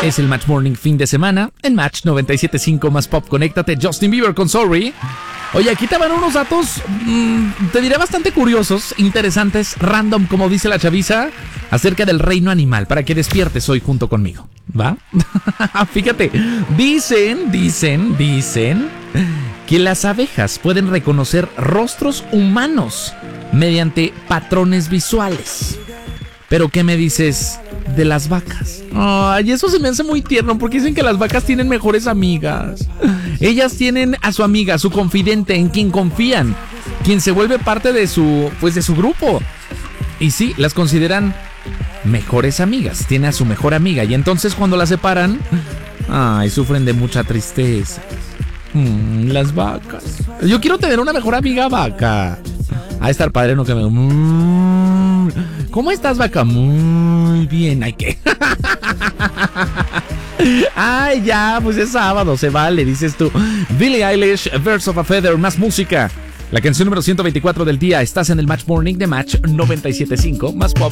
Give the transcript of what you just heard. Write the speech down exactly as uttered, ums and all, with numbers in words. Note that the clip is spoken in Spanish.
Es el Match Morning fin de semana en Match noventa y siete punto cinco más pop. Conéctate, Justin Bieber con Sorry. Oye, aquí te van unos datos, mmm, te diré bastante curiosos, interesantes, random, como dice la chaviza, acerca del reino animal, para que despiertes hoy junto conmigo, ¿va? Fíjate, dicen, dicen, dicen que las abejas pueden reconocer rostros humanos mediante patrones visuales. Pero ¿qué me dices de las vacas? Ay, eso se me hace muy tierno porque dicen que las vacas tienen mejores amigas. Ellas tienen a su amiga, su confidente, en quien confían, quien se vuelve parte de su, pues de su grupo. Y sí, las consideran mejores amigas. Tiene a su mejor amiga y entonces cuando la separan, ay, sufren de mucha tristeza. Mm, las vacas. Yo quiero tener una mejor amiga vaca. A estar padre, no que me... Mm, ¿cómo estás, vaca? Muy bien. Ay, ¿qué? Ay, ya, pues es sábado, se vale, dices tú. Billie Eilish, Birds of a Feather, más música. La canción número ciento veinticuatro del día. Estás en el Match Morning de Match noventa y siete punto cinco, más pop.